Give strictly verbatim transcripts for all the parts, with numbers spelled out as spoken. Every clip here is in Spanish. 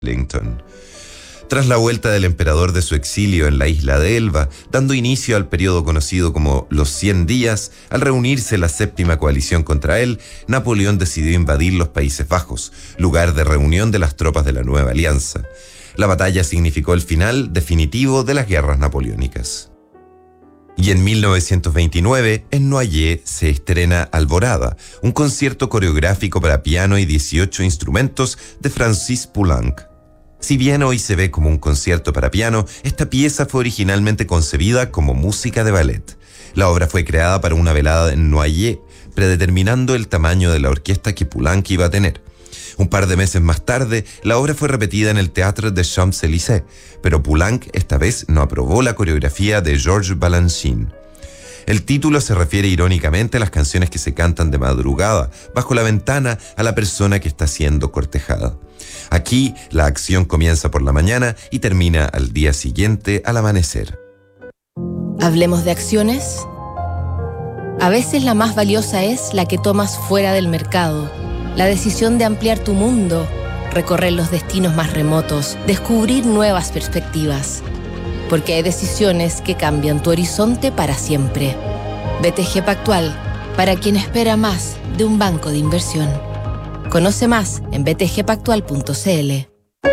Wellington. Tras la vuelta del emperador de su exilio en la isla de Elba, dando inicio al periodo conocido como los cien días, al reunirse la séptima coalición contra él, Napoleón decidió invadir los Países Bajos, lugar de reunión de las tropas de la nueva alianza. La batalla significó el final definitivo de las guerras napoleónicas. Y en mil novecientos veintinueve, en Noyers se estrena Alborada, un concierto coreográfico para piano y dieciocho instrumentos de Francis Poulenc. Si bien hoy se ve como un concierto para piano, esta pieza fue originalmente concebida como música de ballet. La obra fue creada para una velada en Noyers, predeterminando el tamaño de la orquesta que Poulenc iba a tener. Un par de meses más tarde, la obra fue repetida en el Théâtre des Champs-Élysées, pero Poulenc esta vez no aprobó la coreografía de Georges Balanchine. El título se refiere irónicamente a las canciones que se cantan de madrugada, bajo la ventana, a la persona que está siendo cortejada. Aquí, la acción comienza por la mañana y termina al día siguiente al amanecer. ¿Hablemos de acciones? A veces la más valiosa es la que tomas fuera del mercado. La decisión de ampliar tu mundo, recorrer los destinos más remotos, descubrir nuevas perspectivas. Porque hay decisiones que cambian tu horizonte para siempre. B T G Pactual, para quien espera más de un banco de inversión. Conoce más en b t g pactual punto c l.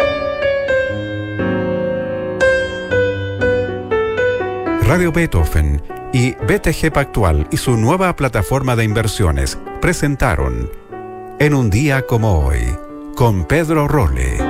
Radio Beethoven y B T G Pactual y su nueva plataforma de inversiones presentaron En un día como hoy, con Pedro Rolle.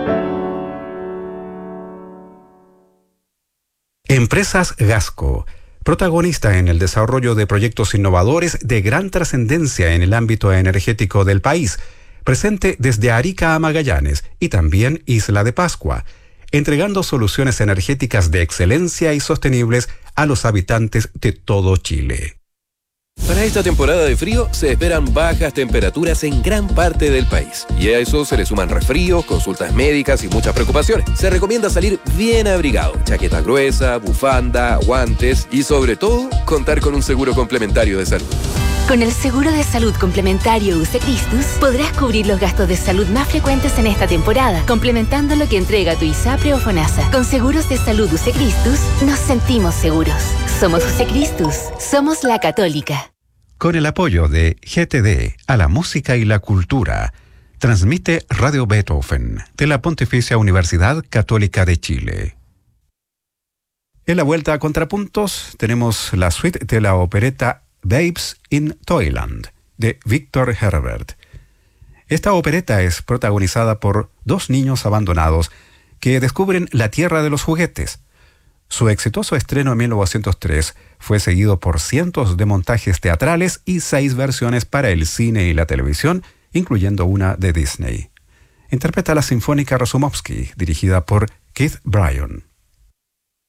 Empresas Gasco, protagonista en el desarrollo de proyectos innovadores de gran trascendencia en el ámbito energético del país, presente desde Arica a Magallanes y también Isla de Pascua, entregando soluciones energéticas de excelencia y sostenibles a los habitantes de todo Chile. Para esta temporada de frío se esperan bajas temperaturas en gran parte del país. Y a eso se le suman resfríos, consultas médicas y muchas preocupaciones. Se recomienda salir bien abrigado, chaqueta gruesa, bufanda, guantes y sobre todo contar con un seguro complementario de salud. Con el seguro de salud complementario U C Christus podrás cubrir los gastos de salud más frecuentes en esta temporada, complementando lo que entrega tu ISAPRE o FONASA. Con seguros de salud U C Christus nos sentimos seguros. Somos U C Christus, somos la Católica. Con el apoyo de G T D a la música y la cultura, transmite Radio Beethoven de la Pontificia Universidad Católica de Chile. En la vuelta a Contrapuntos tenemos la suite de la opereta Babes in Toyland de Victor Herbert. Esta opereta es protagonizada por dos niños abandonados que descubren la tierra de los juguetes. Su exitoso estreno en mil novecientos tres fue seguido por cientos de montajes teatrales y seis versiones para el cine y la televisión, incluyendo una de Disney. Interpreta la Sinfónica Razumovsky, dirigida por Keith Bryan.